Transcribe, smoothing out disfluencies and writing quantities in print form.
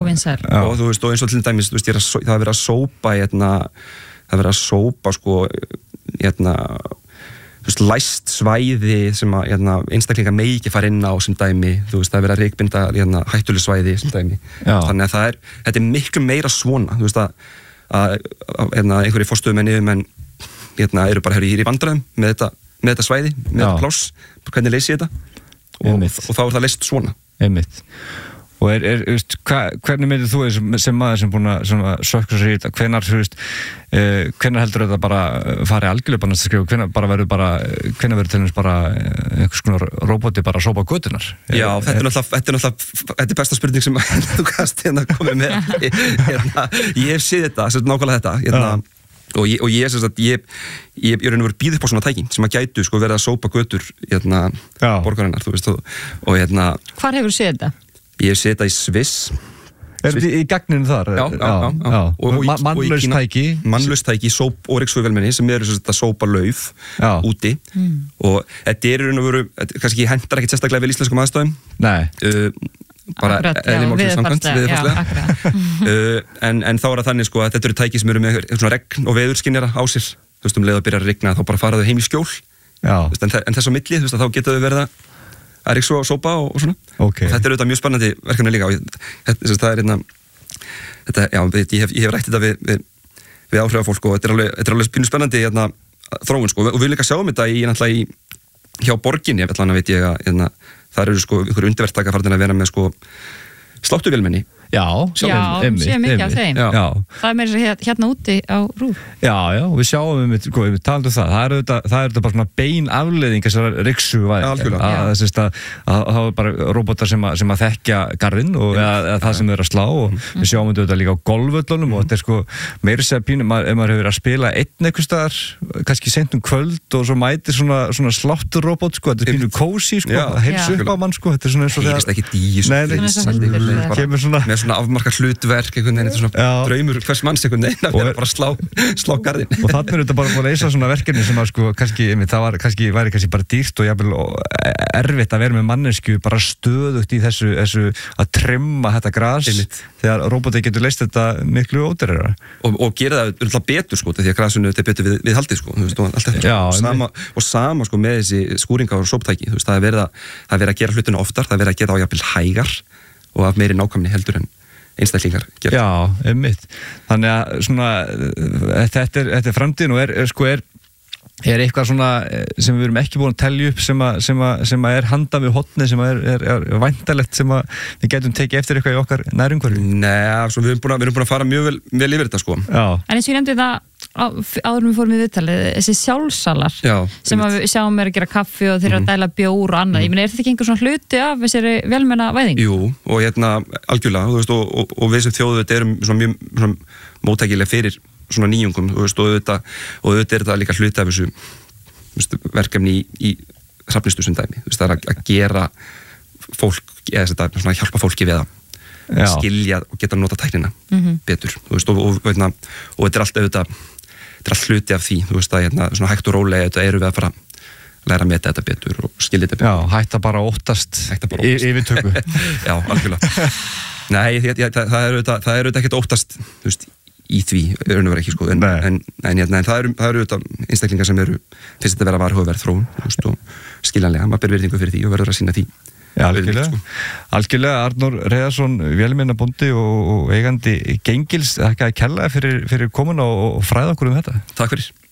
vinsæl. Og þú veist, og eins og til dæmis, þú veist, það er verið að sópa það er verið að sópa sko þú veist, læst svæði sem að einstaklingar megi ekki fara inn á sem dæmi, þú veist, það er verið að reykbinda hættuleg svæði sem dæmi. Þannig að þetta er miklu meira svona, þú veist, að einhverjir forstöðumenn yfirmenn eru bara í vandræðum með þetta svæði, með þetta pláss, hvernig leysi ég þetta og þá er það leyst svona. Einmitt. Og hvernig myndir þú sem maður sem búin að sökka sér í þetta, hvenær heldur þetta bara fari algjörlega bara næsta skrif, hvenær verður til þess bara einhvers konar róboti bara að sópa götunar? Já, þetta er besta spurning sem þú kannst komið með. Ég hef séð þetta, nákvæmlega þetta, og ég er sagt, ég raun og veru býð upp á svona tækin sem að gætu verið að sópa götur borgarinnar, þú veist, og Hvar hefur séð þetta? Ég hef séð þetta í Sviss. Er þetta í gagninu þar? Já. Og mannlaustæki? Mannlaustæki, og ryksuguvelmenni sem eru að sópa lauf úti. Og þetta er raun og veru, kannski hendar ekkert sérstaklega vel íslenskum aðstæðum. Nei. Bara viðfarslega. En þá er það þannig að þetta eru tæki sem eru með svona regn og veðurskynjara á sér. Þú veist, leið að byrja að rigna þá bara fara þau heim í skjól. En þess á milli, þú veist, þá geta þau verið að ryksu og sópa og svona. Og þetta er auðvitað mjög spennandi verkefni líka. Ég hef rætt þetta við áhrifafólk og þetta er alveg pínu spennandi þróun og við líka sjáum þetta hjá borginni, veit ég að það eru einhverju undirverktaka farin að vera með slátturvélmenni. Já, sé mikið af þeim. Það er meira hérna úti á RÚV. Já, við sjáum við talaðum það. Það er þetta bara svona bein afleiðing þessar ryksuvæði. Það er bara robotar sem að þekkja garðinn og það sem er að slá og við sjáum þetta líka á golfvöllunum og þetta er meira segja pínu, ef maður hefur verið að spila einn einhvers staðar, kannski seint kvöld og svo mætir svona slátturrobot, þetta er pínu kósí, heilsu upp á mann, þetta er svona eins og það ekki dýr, svona afmarkað hlutverk þetta er svona draumur hvers manns að vera bara slá garðinn. Og þannig er þetta bara að leysa svona verkefni sem að kannski væri bara dýrt og jafnvel erfitt að vera með mannesku bara stöðugt í þessu að trimma þetta gras þegar robotið getur leyst þetta miklu ódýrara. Og gera það betur því að grasinu þetta er betur við haldið og sama með þessi skúringa og sóptæki, það er verið að gera hlutuna oftar, það er verið að gera á jafnvel hægar og af meiri nákvæmni heldur en einstaklingar gera. Já, einmitt. Þannig að svona þetta er framtíðin og er eitthvað svona sem við erum ekki búin að telja upp sem að er handan við hotni sem er væntanlegt sem að við getum tekið eftir eitthvað í okkar nærumhverfi? Nei, við erum búin að fara mjög vel yfir þetta En eins og ég nefndi það áður við fórum í viðtalið, þessi sjálfsalar sem við sjáum er að gera kaffi og þeir eru að dæla bjór og annað. Ég meina, er þetta ekki einhver svona hluti af þessari velmenna væðingu? Jú, og algjörlega, þú veist, og við sem þjóðu þetta erum svona mjög móttækilega fyrir svona nýjungum, þú veist, og auðvitað er þetta líka hluti af þessu verkefni í safnistu sem dæmi, þú veist, það er að gera fólk, eða svona hjálpa fólki við að skilja og geta nota tæknina betur, þú veist, og þetta er allt auðvitað þetta er allt hluti af því, þú veist, að svona hægt og rólega þetta eru við að fara að læra að meta þetta betur og skilja þetta betur. Já, hætta bara óttast yfirtöku. Já, algjörlega. Nei, það er auðvitað ekkert óttast, þú veist, í því, raunveru ekki, en það eru auðvitað einstaklingar sem finnst þetta vera varhugaverð þróun, þú veist, og skiljanlega, maður ber virðingu fyrir því og verður að sýna því. Já, algjörlega, Arnór Hreiðarsson, vélmennabóndi og eigandi Gengils, þakka að kella fyrir komin og fræða okkur um þetta. Takk fyrir.